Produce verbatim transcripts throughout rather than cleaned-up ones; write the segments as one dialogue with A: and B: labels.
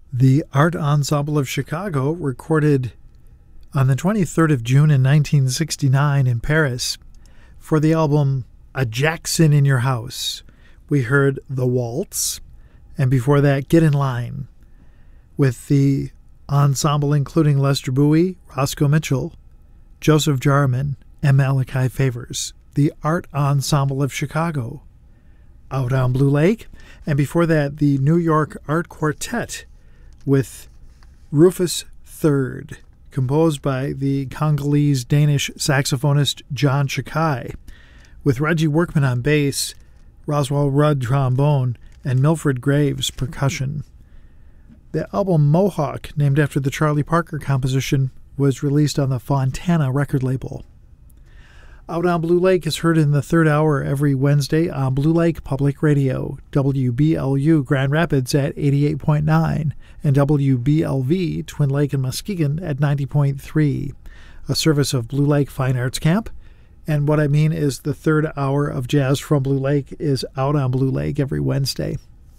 A: The Art Ensemble of Chicago recorded on the twenty-third of June in nineteen sixty-nine in Paris for the album A Jackson in Your House. We heard The Waltz, and before that, Get in Line, with the ensemble including Lester Bowie, Roscoe Mitchell, Joseph Jarman, and Malachi Favors. The Art Ensemble of Chicago, Out on Blue Lake, and before that, the New York Art Quartet with Rufus Third, composed by the Congolese-Danish saxophonist John Chakai, with Reggie Workman on bass, Roswell Rudd trombone, and Milford Graves percussion. The album Mohawk, named after the Charlie Parker composition, was released on the Fontana record label. Out on Blue Lake is heard in the third hour every Wednesday on Blue Lake Public Radio, W B L U Grand Rapids at eighty-eight point nine, and W B L V Twin Lake and Muskegon at ninety point three, a service of Blue Lake Fine Arts Camp. And what I mean is the third hour of Jazz from Blue Lake is Out on Blue Lake every Wednesday.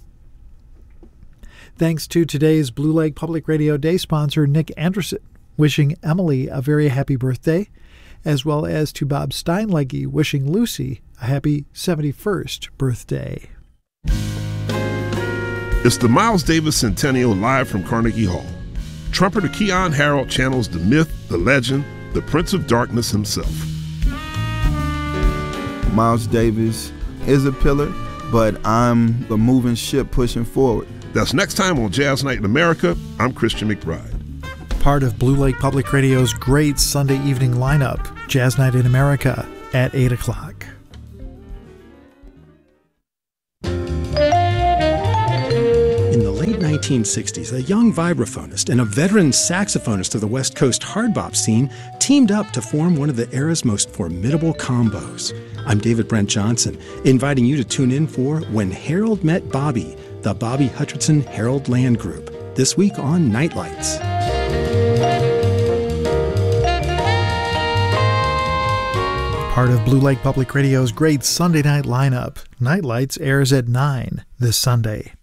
A: Thanks to today's Blue Lake Public Radio Day sponsor, Nick Anderson, wishing Emily a very happy birthday, as well as to Bob Steinlegge, wishing Lucy a happy seventy-first birthday.
B: It's the Miles Davis Centennial live from Carnegie Hall. Trumpeter Keon Harold channels the myth, the legend, the Prince of Darkness himself.
C: Miles Davis is a pillar, but I'm a moving ship pushing forward.
B: That's next time on Jazz Night in America. I'm Christian McBride.
A: Part of Blue Lake Public Radio's great Sunday evening lineup, Jazz Night in America at eight o'clock.
D: In the late nineteen sixties, a young vibraphonist and a veteran saxophonist of the West Coast hard bop scene teamed up to form one of the era's most formidable combos. I'm David Brent Johnson, inviting you to tune in for When Harold Met Bobby, the Bobby Hutcherson Harold Land Group, this week on Nightlights.
A: Part of Blue Lake Public Radio's great Sunday night lineup, Nightlights airs at nine this Sunday.